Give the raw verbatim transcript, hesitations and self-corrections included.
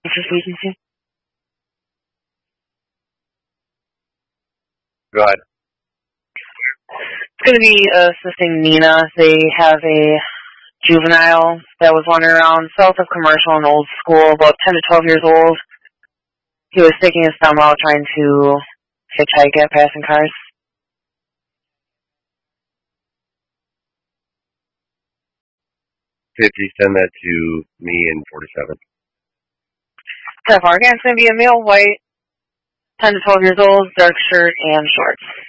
agency. Go ahead. It's going to be assisting Nina. They have a juvenile that was wandering around south of Commercial and Old School, about ten to twelve years old. He was sticking his thumb out trying to hitchhike at passing cars. fifty, send that to me in forty-seven. Again, it's going to be a male, white, ten to twelve years old, dark shirt and shorts.